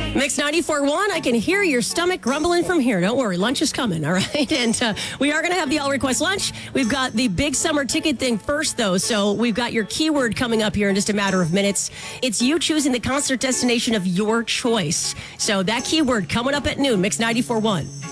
Mix 94.1, I can hear your stomach grumbling from here. Don't worry, lunch is coming, all right? And we are going to have the All Request Lunch. We've got the big summer ticket thing first, though. So we've got your keyword coming up here in just a matter of minutes. It's you choosing the concert destination of your choice. So that keyword coming up at noon, Mix 94.1.